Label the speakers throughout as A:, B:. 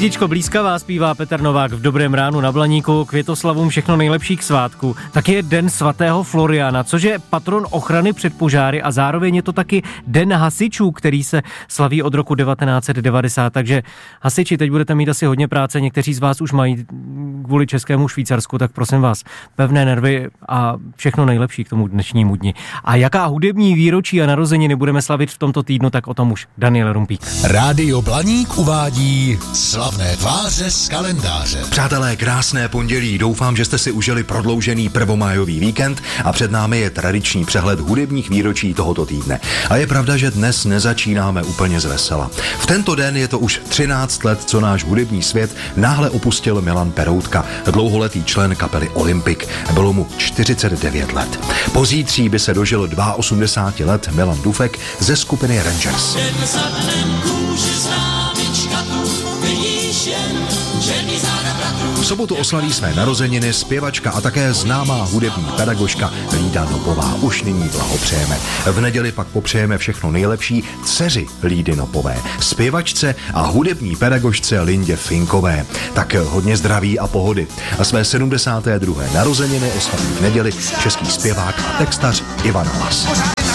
A: Hvězdičko blízkavá, zpívá Petr Novák v Dobrém ránu na Blaníku. Květoslavům všechno nejlepší k svátku. Tak je den svatého Floriana, což je patron ochrany před požáry a zároveň je to taky den hasičů, který se slaví od roku 1990. Takže hasiči, teď budete mít asi hodně práce, někteří z vás už mají kvůli českému Švýcarsku, tak prosím vás, pevné nervy a všechno nejlepší k tomu dnešnímu dni. A jaká hudební výročí a narozeniny budeme slavit v tomto týdnu, tak o tom už Daniel Rumpík.
B: Rádio Blaník uvádí slavné tváře z kalendáře.
C: Přátelé, krásné pondělí. Doufám, že jste si užili prodloužený prvomájový víkend a před námi je tradiční přehled hudebních výročí tohoto týdne. A je pravda, že dnes nezačínáme úplně zvesela. V tento den je to už 13 let, co náš hudební svět náhle opustil Milan Peroutka, dlouholetý člen kapely Olympik. Bylo mu 49 let. Pozítří by se dožil 82 let Milan Dufek ze skupiny Rangers. V sobotu oslaví své narozeniny zpěvačka a také známá hudební pedagožka Lída Nopová. Už nyní blahopřejeme. V neděli pak popřejeme všechno nejlepší dceři Lídy Nopové, zpěvačce a hudební pedagožce Lindě Finkové. Tak hodně zdraví a pohody. A své 72. narozeniny oslaví v neděli český zpěvák a textař Ivan Las.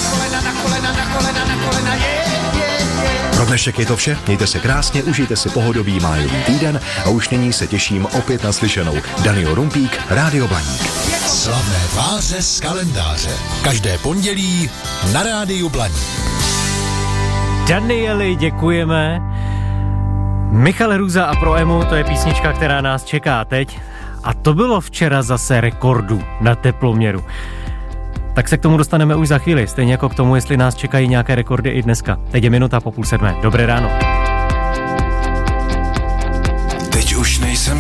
C: Pro dnešek je to vše, mějte se krásně, užijte si pohodový májový týden a už nyní se těším opět na slyšenou. Daniel Rumpík, Rádio Blaník.
B: Slavné tváře z kalendáře. Každé pondělí na Rádiu Blaník.
A: Danieli, děkujeme. Michal Hruza a Pro Emu, to je písnička, která nás čeká teď. A to bylo včera zase rekordu na teploměru. Tak se k tomu dostaneme už za chvíli, stejně jako k tomu, jestli nás čekají nějaké rekordy i dneska. Teď je 6:05. Dobré ráno.
D: Teď už nejsem